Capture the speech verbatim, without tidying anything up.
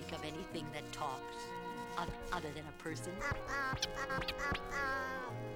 think of anything that talks oth- other than a person?